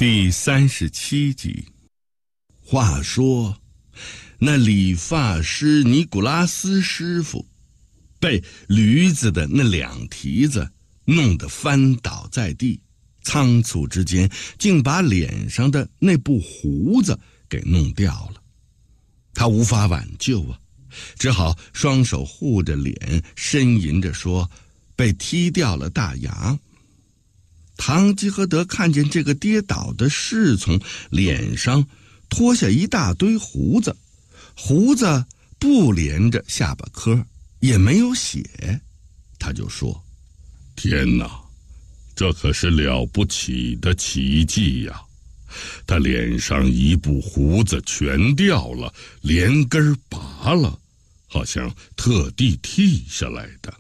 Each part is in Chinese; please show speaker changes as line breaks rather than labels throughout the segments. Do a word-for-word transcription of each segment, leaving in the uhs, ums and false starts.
第三十七集。话说，那理发师尼古拉斯师傅被驴子的那两蹄子弄得翻倒在地，仓促之间竟把脸上的那布胡子给弄掉了。他无法挽救啊，只好双手护着脸，呻吟着说被踢掉了大牙。堂吉诃德看见这个跌倒的侍从脸上脱下一大堆胡子，胡子不连着下巴颏，也没有血，他就说：
天哪，这可是了不起的奇迹呀！他脸上一部胡子全掉了，连根拔了，好像特地剃下来的。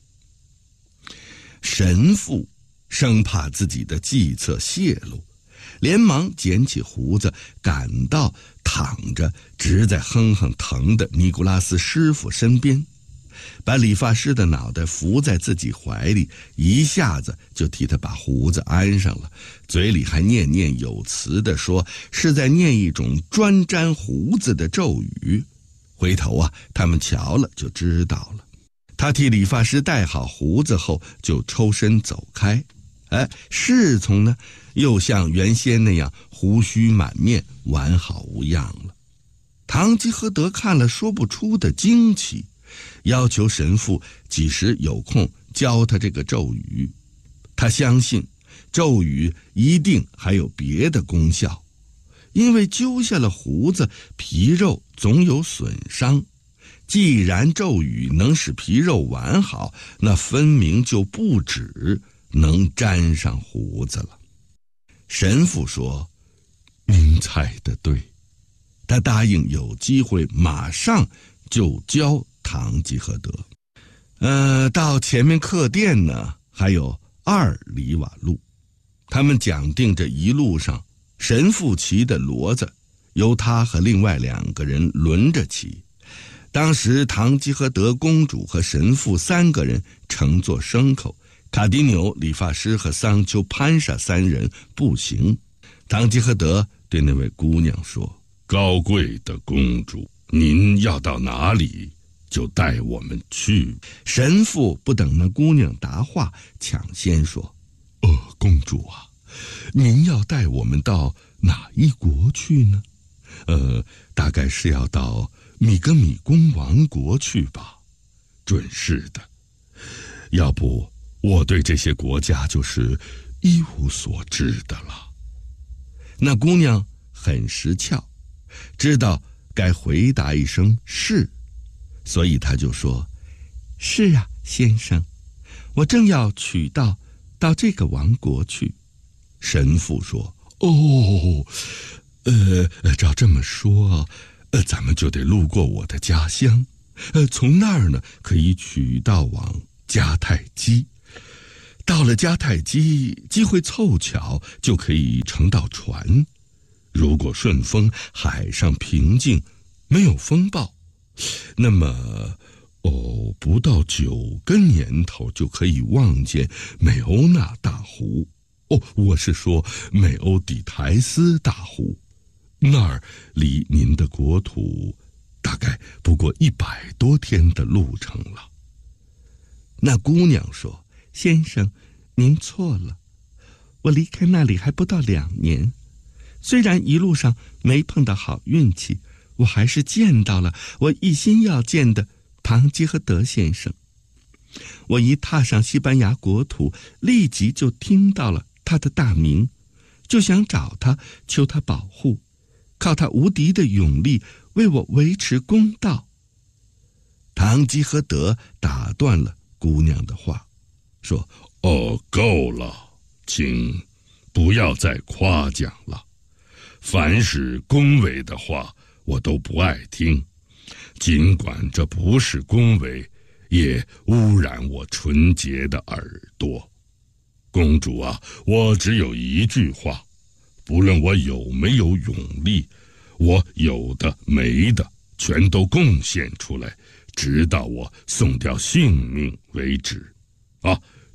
神父生怕自己的计策泄露，连忙捡起胡子，赶到躺着直在哼哼疼的尼古拉斯师傅身边，把理发师的脑袋扶在自己怀里，一下子就替他把胡子安上了，嘴里还念念有词地说是在念一种专粘胡子的咒语。回头啊，他们瞧了就知道了。他替理发师戴好胡子后就抽身走开，哎，侍从呢又像原先那样胡须满面，完好无恙了。堂吉诃德看了说不出的惊奇，要求神父几时有空教他这个咒语。他相信咒语一定还有别的功效，因为揪下了胡子，皮肉总有损伤。既然咒语能使皮肉完好，那分明就不止能沾上胡子了。神父说：您猜得对。他答应有机会马上就教堂吉诃德。呃，到前面客店呢，还有二里瓦路。他们讲定这一路上神父骑的骡子，由他和另外两个人轮着骑。当时堂吉诃德公主和神父三个人乘坐牲口，卡迪纽理发师和桑丘潘莎三人步行。堂吉诃德对那位姑娘说：
高贵的公主，您要到哪里就带我们去。
神父不等那姑娘答话，抢先说：哦，公主啊，您要带我们到哪一国去呢？呃，大概是要到米格米公王国去吧。
准是的，要不我对这些国家就是一无所知的了。
那姑娘很识巧，知道该回答一声是，所以她就说：是啊，先生，我正要取道到这个王国去。神父说：哦，呃，照这么说，呃，咱们就得路过我的家乡，呃，从那儿呢可以取道往迦太基。到了迦太基，机会凑巧就可以乘到船。如果顺风，海上平静，没有风暴，那么哦，不到九个年头就可以望见美欧那大湖。哦，我是说美欧底台斯大湖，那儿离您的国土大概不过一百多天的路程了。那姑娘说：先生，您错了，我离开那里还不到两年，虽然一路上没碰到好运气，我还是见到了我一心要见的堂吉诃德先生。我一踏上西班牙国土，立即就听到了他的大名，就想找他，求他保护，靠他无敌的勇力为我维持公道。堂吉诃德打断了姑娘的话，说：
哦，够了，请不要再夸奖了。凡是恭维的话，我都不爱听，尽管这不是恭维，也污染我纯洁的耳朵。公主啊，我只有一句话，不论我有没有勇力，我有的没的全都贡献出来，直到我送掉性命为止。啊，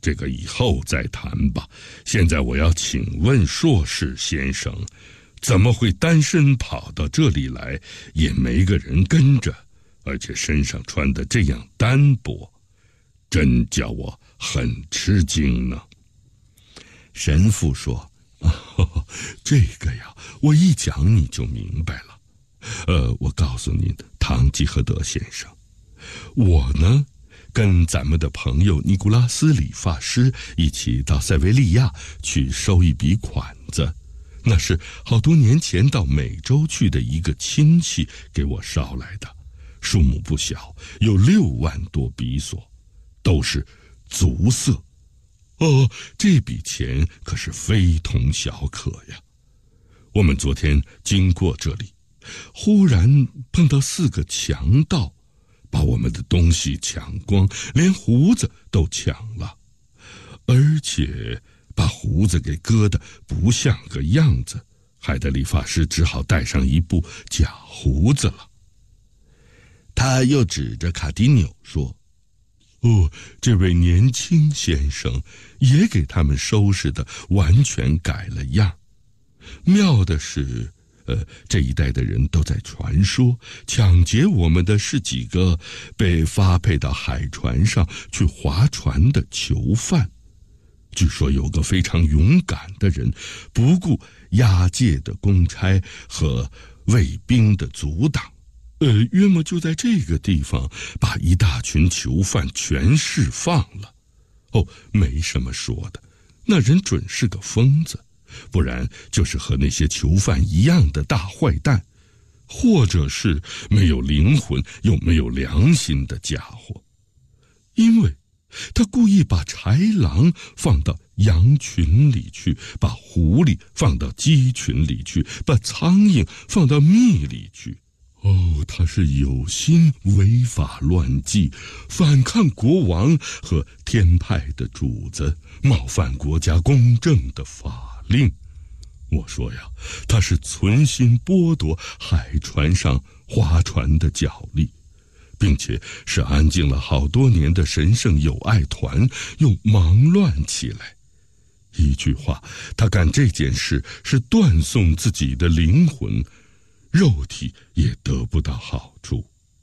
这个以后再谈吧。现在我要请问硕士先生，怎么会单身跑到这里来，也没个人跟着，而且身上穿的这样单薄，真叫我很吃惊呢。
神父说：哦，这个呀，我一讲你就明白了。呃，我告诉您，唐吉诃德先生，我呢跟咱们的朋友尼古拉斯理发师一起到塞维利亚去收一笔款子，那是好多年前到美洲去的一个亲戚给我捎来的，数目不小，有六万多比索，都是足色。哦，这笔钱可是非同小可呀。我们昨天经过这里，忽然碰到四个强盗，把我们的东西抢光，连胡子都抢了，而且把胡子给割得不像个样子，害得理发师只好戴上一部假胡子了。他又指着卡迪纽说：哦，这位年轻先生也给他们收拾的完全改了样。妙的是，呃，这一带的人都在传说，抢劫我们的是几个被发配到海船上去划船的囚犯。据说有个非常勇敢的人，不顾押解的公差和卫兵的阻挡，呃，约莫就在这个地方把一大群囚犯全释放了。哦，没什么说的，那人准是个疯子，不然就是和那些囚犯一样的大坏蛋，或者是没有灵魂又没有良心的家伙。因为他故意把豺狼放到羊群里去，把狐狸放到鸡群里去，把苍蝇放到蜜里去。哦，他是有心违法乱纪，反抗国王和天派的主子，冒犯国家公正的法令。我说呀，他是存心剥夺海船上划船的角力，并且是安静了好多年的神圣友爱团又忙乱起来。一句话，他干这件事是断送自己的灵魂，肉体也得不到好处。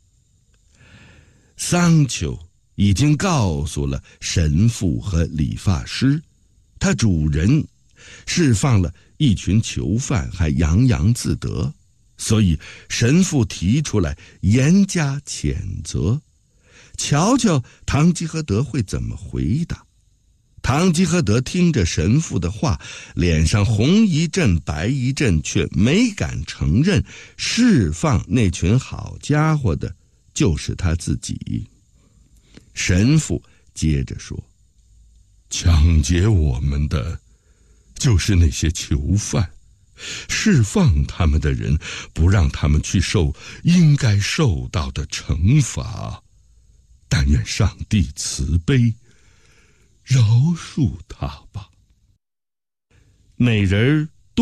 桑丘已经告诉了神父和理发师，他主人释放了一群囚犯，还洋洋自得，所以神父提出来严加谴责。瞧瞧唐吉诃德会怎么回答。唐吉诃德听着神父的话，脸上红一阵白一阵，却没敢承认释放那群好家伙的就是他自己。神父接着说：抢劫我们的就是那些囚犯，释放他们的人不让他们去受应该受到的惩罚，但愿上帝慈悲饶恕他吧。美人儿